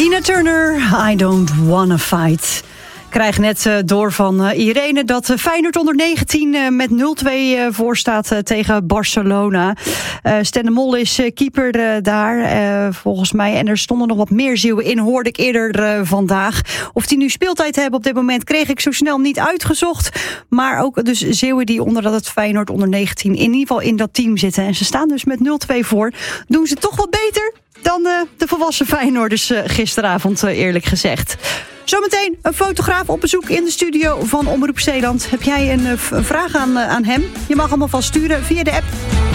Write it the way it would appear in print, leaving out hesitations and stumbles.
Tina Turner, I don't wanna fight. Ik krijg net door van Irene dat Feyenoord onder 19 met 0-2 voor staat tegen Barcelona. Stan de Mol is keeper daar, volgens mij. En er stonden nog wat meer Zeeuwen in, hoorde ik eerder vandaag. Of die nu speeltijd hebben op dit moment, kreeg ik zo snel niet uitgezocht. Maar ook dus Zeeuwen die onder dat Feyenoord onder 19 in ieder geval in dat team zitten. En ze staan dus met 0-2 voor. Doen ze toch wat beter dan de volwassen Feyenoorders gisteravond, eerlijk gezegd. Zometeen een fotograaf op bezoek in de studio van Omroep Zeeland. Heb jij een vraag aan hem? Je mag hem alvast sturen via de app.